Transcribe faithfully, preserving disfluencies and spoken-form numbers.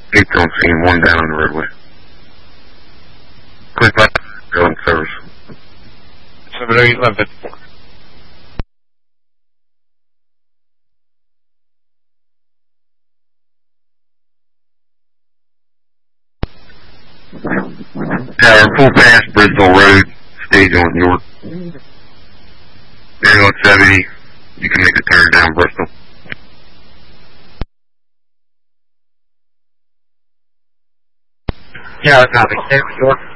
Eight on scene, one down on the roadway. Quick left, go in service. seven oh eight, eleven fifty-four. Tower, full past Bristol Road, stage on York. There on seventy, you can make a turn down Bristol. Yeah, copy. Stay with York.